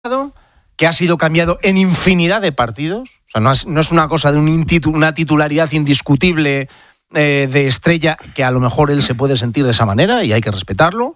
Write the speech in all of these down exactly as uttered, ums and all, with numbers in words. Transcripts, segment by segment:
que ha sido cambiado en infinidad de partidos. O sea, no es, no es una cosa de un intitu- una titularidad indiscutible eh, de estrella, que a lo mejor él se puede sentir de esa manera y hay que respetarlo.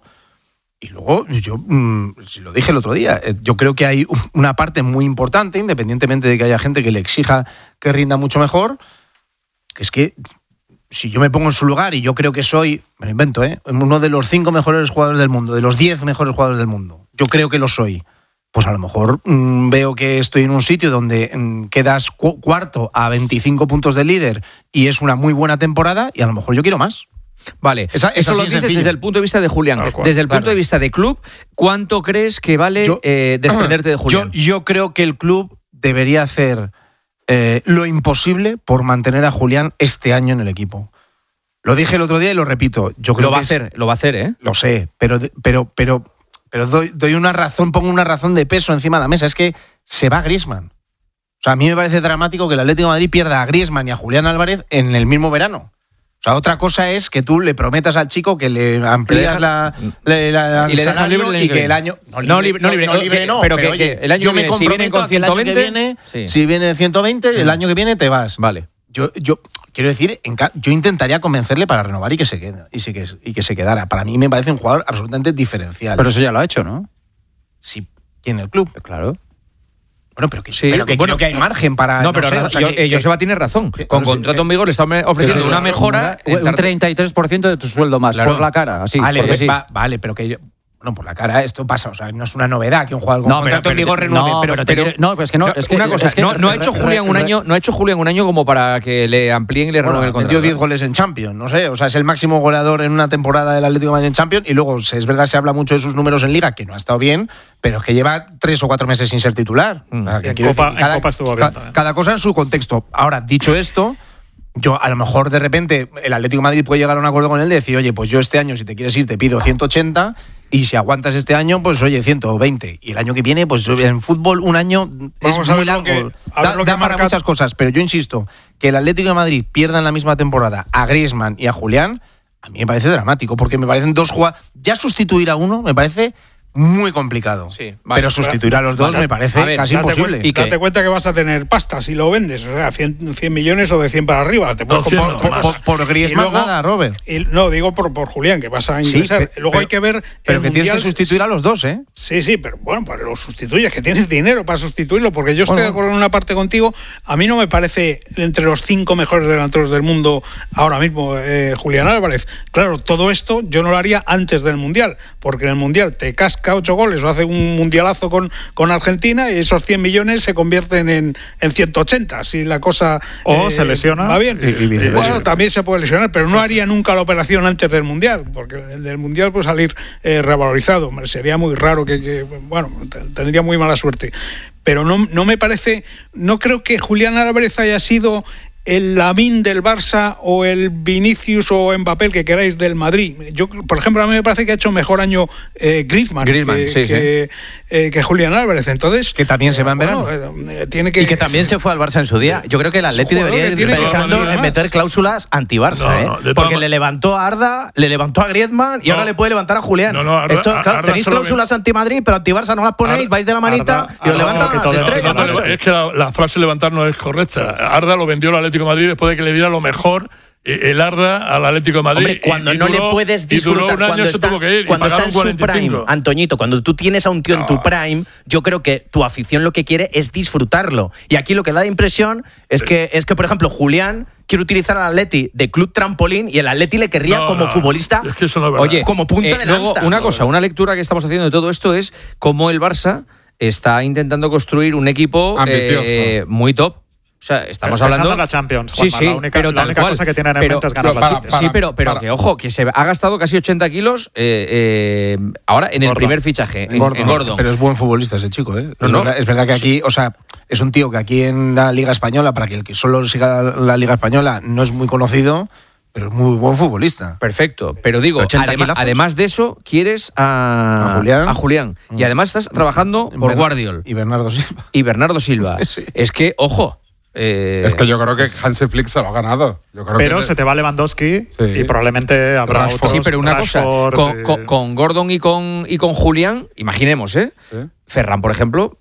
Y luego, yo mmm, lo dije el otro día, eh, yo creo que hay una parte muy importante, independientemente de que haya gente que le exija que rinda mucho mejor, que es que si yo me pongo en su lugar y yo creo que soy, me lo invento, ¿eh? uno de los cinco mejores jugadores del mundo, de los diez mejores jugadores del mundo, yo creo que lo soy, pues a lo mejor mmm, veo que estoy en un sitio donde mmm, quedas cu- cuarto a veinticinco puntos de líder y es una muy buena temporada y a lo mejor yo quiero más. Vale, Esa, eso lo dices desde el punto de vista de Julián. Desde el punto claro. de vista de club, ¿cuánto crees que vale yo, eh, desprenderte de Julián? Yo, yo creo que el club debería hacer eh, lo imposible por mantener a Julián este año en el equipo. Lo dije el otro día y lo repito. Yo creo lo va que a hacer, es, lo va a hacer, ¿eh? Lo sé, pero, pero, pero, pero doy, doy una razón, pongo una razón de peso encima de la mesa. Es que se va Griezmann. O sea, a mí me parece dramático que el Atlético de Madrid pierda a Griezmann y a Julián Álvarez en el mismo verano. O sea, otra cosa es que tú le prometas al chico que le amplías la, la, la, y le dejas libre y que el año no libre no libre, no, libre, no, libre, no pero, pero que, oye, que el año yo que viene, me si vienen con ciento veinte, el año que viene, sí. si viene ciento veinte, mm. el año que viene te vas. Vale. Yo yo quiero decir, en, yo intentaría convencerle para renovar y que se quede y, se, que, y que se quedara. Para mí me parece un jugador absolutamente diferencial. Pero eso ya lo ha hecho, ¿no? Sí, ¿quién en el club? Claro. Bueno, pero que, sí, pero que, bueno, creo que hay margen para... No, pero no sé, o sea, yo, que, Joseba tiene razón. Con no contrato en vigor le está ofreciendo sí, una mejora... Un treinta y tres por ciento de tu sueldo más, claro. por la cara. Así, vale, sí. va, vale, pero que yo... Bueno, por la cara esto pasa, o sea, no es una novedad que un jugador con no, contrato pero, en vigor renueve. No, pero, pero, pero, pero, no, pero es que no... Es que, una cosa, es que no, no, ha hecho re, Julián re, un año, no ha hecho Julián un año como para que le amplíen y le renueven bueno, el contrato. Metió diez goles en Champions, no sé, o sea, es el máximo goleador en una temporada del Atlético de Madrid en Champions y luego, es verdad, se habla mucho de sus números en Liga, que no ha estado bien, pero es que lleva tres o cuatro meses sin ser titular. Mm. O sea, que en, Copa, decir, cada, en Copa estuvo bien cada, cada cosa en su contexto. Ahora, dicho esto... Yo, a lo mejor, de repente, el Atlético de Madrid puede llegar a un acuerdo con él de decir, oye, pues yo este año, si te quieres ir, te pido ciento ochenta y si aguantas este año, pues oye, ciento veinte. Y el año que viene, pues en fútbol un año es Vamos muy largo. Que, da da para marca... muchas cosas, pero yo insisto, que el Atlético de Madrid pierda en la misma temporada a Griezmann y a Julián, a mí me parece dramático, porque me parecen dos jugadores... Ya sustituir a uno me parece... muy complicado, sí, vale. pero sustituir a los dos vale. me parece ver, casi date imposible. Cu- y date cuenta que vas a tener pasta si lo vendes, o sea, cien, cien millones o de cien para arriba. Te no, por, no, por, por, por Griezmann nada, Robert. Y, no, digo por, por Julián, que vas a ingresar. Sí, pero, luego hay que ver... Pero que mundial, tienes que sustituir a los dos, ¿eh? Sí, sí, pero bueno, para lo sustituyes, que tienes dinero para sustituirlo, porque yo estoy bueno. de acuerdo en una parte contigo. A mí no me parece entre los cinco mejores delanteros del mundo ahora mismo eh, Julián Álvarez. Claro, todo esto yo no lo haría antes del Mundial, porque en el Mundial te casca ocho goles o hace un mundialazo con, con Argentina y esos cien millones se convierten en, en ciento ochenta si la cosa o eh, se lesiona va bien. Y, y bueno, también se puede lesionar, pero no haría nunca la operación antes del Mundial, porque el del Mundial puede salir eh, revalorizado. Sería muy raro que, que bueno, tendría muy mala suerte. Pero no, no me parece, no creo que Julián Álvarez haya sido el Lamine del Barça o el Vinicius o Mbappé, que queráis, del Madrid. Yo, por ejemplo, a mí me parece que ha hecho mejor año eh, Griezmann, Griezmann que, sí, que, sí. Eh, que Julián Álvarez. Entonces, que también se va en verano. Bueno, eh, tiene que, y que también se fue al Barça en su día. Yo creo que el Atleti debería ir pensando en meter cláusulas anti-Barça, no, no, ¿eh? Porque le levantó a Arda, le levantó a Griezmann y no, ahora le puede levantar a Julián. No, no, Arda, Esto, claro, Arda tenéis cláusulas anti-Madrid, pero anti-Barça no las ponéis, Arda, vais de la manita Arda, y os levantan Arda, a las estrellas. No, no, es que la, la frase levantar no es correcta. Arda lo vendió el Atlético de Madrid después de que le diera lo mejor el Arda al Atlético de Madrid. Hombre, cuando y, y no duró, le puedes disfrutar, cuando está, cuando está en su prime, Antoñito, cuando tú tienes a un tío no. en tu prime, yo creo que tu afición lo que quiere es disfrutarlo. Y aquí lo que da la impresión es sí. que, es que, por ejemplo, Julián quiere utilizar al Atleti de club trampolín y el Atleti le querría no, como no, futbolista, es que eso no es oye, como punta eh, de luego, lanza. Una cosa, una lectura que estamos haciendo de todo esto es cómo el Barça está intentando construir un equipo eh, muy top. O sea, estamos pero hablando de la Champions, sí, Juanma, sí, la única, pero la tal única cual. cosa que tienen en pero, mente es ganar para, la Champions. Sí, pero, pero que ojo, que se ha gastado casi ochenta kilos eh, eh, ahora en el Gordon. primer fichaje, en Gordon. en Gordon. Pero es buen futbolista ese chico, ¿eh? No, es, no. Verdad, es verdad que aquí, o sea, es un tío que aquí en la Liga Española, para que el que solo siga la Liga Española, no es muy conocido, pero es muy buen futbolista. Perfecto, pero digo, adema, además de eso, quieres a, a Julián, a Julián. Mm. Y además estás trabajando por Bern- Guardiol. Y Bernardo Silva. Y Bernardo Silva. Sí. Es que, ojo... Eh, es que yo creo que Hansi Flick se lo ha ganado. Yo creo pero que se te va Lewandowski sí. y probablemente habrá Rashford. otros. Sí, pero una Rashford, cosa, con, sí. con, con Gordon y con, y con Julián, imaginemos, ¿eh? ¿Sí? Ferran, por ejemplo,